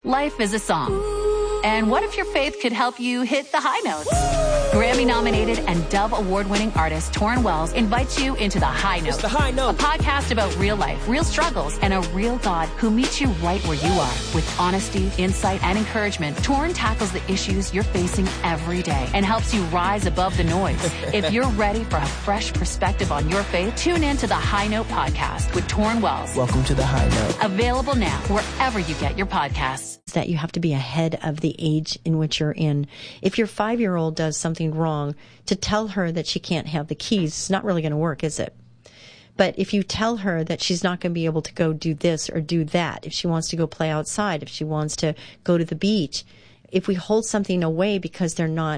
Life is a song. And what if your faith could help you hit the high notes? Grammy-nominated and Dove Award-winning artist Torrin Wells invites you into The High Note. It's The High Note. A podcast about real life, real struggles, and a real God who meets you right where you are. With honesty, insight, and encouragement, Torrin tackles the issues you're facing every day and helps you rise above the noise. If you're ready for a fresh perspective on your faith, tune in to The High Note podcast with Torrin Wells. Welcome to The High Note. Available now wherever you get your podcasts. That you have to be ahead of the age in which you're in. If your 5-year-old does something wrong, to tell her that she can't have the keys is not really going to work, is it? But if you tell her that she's not going to be able to go do this or do that, if she wants to go play outside, if she wants to go to the beach, if we hold something away because their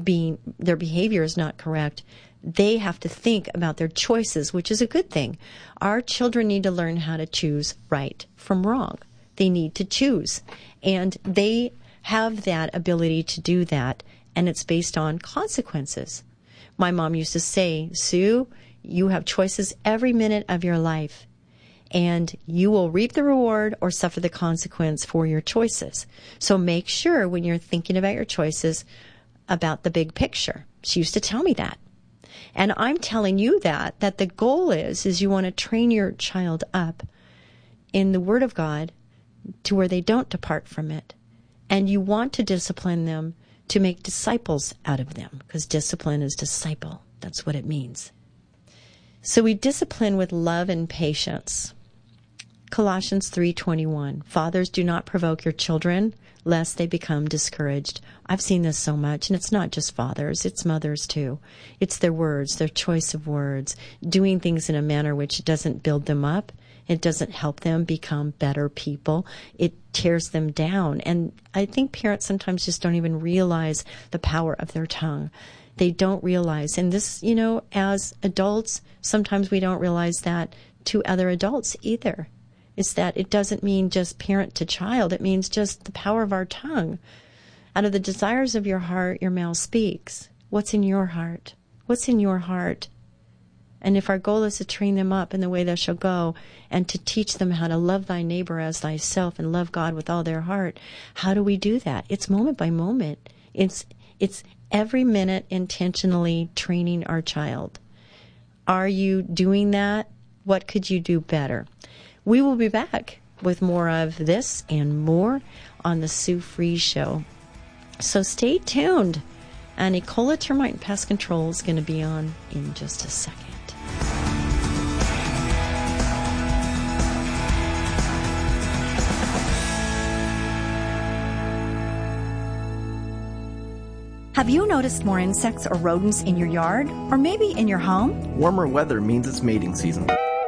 behavior is not correct, they have to think about their choices, which is a good thing. Our children need to learn how to choose right from wrong. They need to choose. And they have that ability to do that, and it's based on consequences. My mom used to say, Sue, you have choices every minute of your life, and you will reap the reward or suffer the consequence for your choices. So make sure when you're thinking about your choices about the big picture. She used to tell me that. And I'm telling you that the goal is you want to train your child up in the Word of God to where they don't depart from it. And you want to discipline them to make disciples out of them, because discipline is disciple. That's what it means. So we discipline with love and patience. Colossians 3:21. Fathers, do not provoke your children, lest they become discouraged. I've seen this so much, and it's not just fathers, it's mothers too. It's their words, their choice of words, doing things in a manner which doesn't build them up. It doesn't help them become better people. It tears them down. And I think parents sometimes just don't even realize the power of their tongue. They don't realize. And this, as adults, sometimes we don't realize that to other adults either. It's that it doesn't mean just parent to child. It means just the power of our tongue. Out of the desires of your heart, your mouth speaks. What's in your heart? What's in your heart? And if our goal is to train them up in the way they shall go and to teach them how to love thy neighbor as thyself and love God with all their heart, how do we do that? It's moment by moment. It's every minute intentionally training our child. Are you doing that? What could you do better? We will be back with more of this and more on the Sue Fries Show. So stay tuned. And Ecola Termite and Pest Control is going to be on in just a second. Have you noticed more insects or rodents in your yard, or maybe in your home? Warmer weather means it's mating season.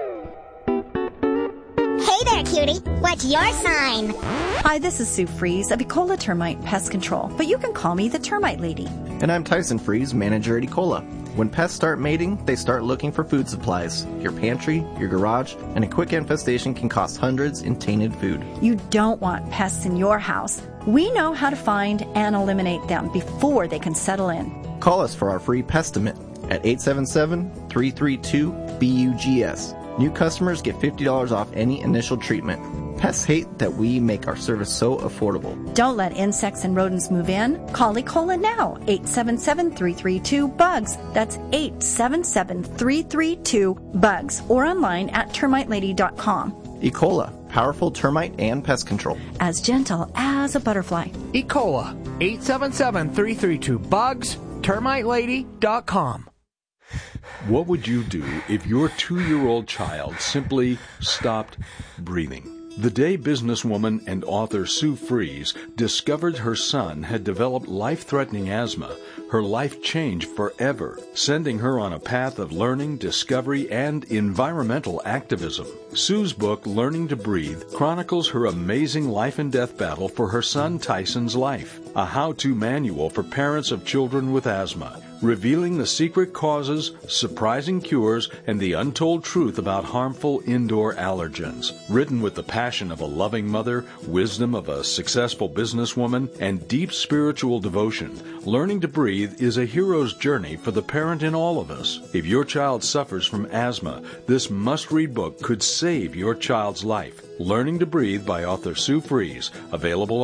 Hey there, cutie. What's your sign? Hi, this is Sue Fries of Ecola Termite Pest Control, but you can call me the Termite Lady. And I'm Tyson Fries, manager at Ecola. When pests start mating, they start looking for food supplies. Your pantry, your garage, and a quick infestation can cost hundreds in tainted food. You don't want pests in your house. We know how to find and eliminate them before they can settle in. Call us for our free Pestimate at 877-332-BUGS. New customers get $50 off any initial treatment. Pests hate that we make our service so affordable. Don't let insects and rodents move in. Call Ecola now, 877-332-BUGS. That's 877-332-BUGS, or online at termitelady.com. Ecola, powerful termite and pest control. As gentle as a butterfly. Ecola, 877-332-BUGS, termitelady.com. What would you do if your 2-year-old child simply stopped breathing? The day businesswoman and author Sue Fries discovered her son had developed life-threatening asthma, her life changed forever, sending her on a path of learning, discovery, and environmental activism. Sue's book, Learning to Breathe, chronicles her amazing life and death battle for her son Tyson's life, a how-to manual for parents of children with asthma, revealing the secret causes, surprising cures, and the untold truth about harmful indoor allergens. Written with the passion of a loving mother, wisdom of a successful businesswoman, and deep spiritual devotion, Learning to Breathe is a hero's journey for the parent in all of us. If your child suffers from asthma, this must-read book could save your child's life. Learning to Breathe by author Sue Fries, available